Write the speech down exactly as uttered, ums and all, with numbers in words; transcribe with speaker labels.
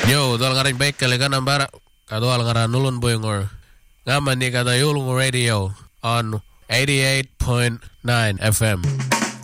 Speaker 1: Yo, tuolla karin Peikkeli kanan pärä, ka tuolla karan nulun puingor. Ngamman ni kata julungu radio on eighty-eight point nine F M.